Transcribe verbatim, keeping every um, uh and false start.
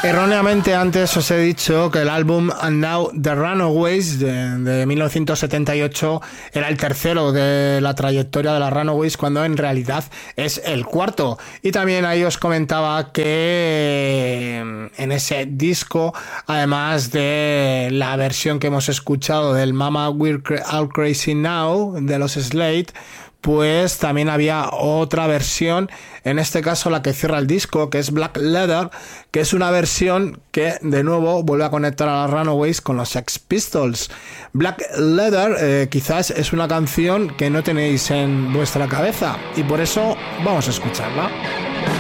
Erróneamente antes os he dicho que el álbum And Now the Runaways de, de mil novecientos setenta y ocho era el tercero de la trayectoria de las Runaways, cuando en realidad es el cuarto. Y también ahí os comentaba que en ese disco, además de la versión que hemos escuchado del Mama We're All Crazy Now de los Slade, pues también había otra versión, en este caso la que cierra el disco, que es Black Leather, que es una versión que de nuevo vuelve a conectar a las Runaways con los Sex Pistols. Black Leather eh, quizás es una canción que no tenéis en vuestra cabeza y por eso vamos a escucharla.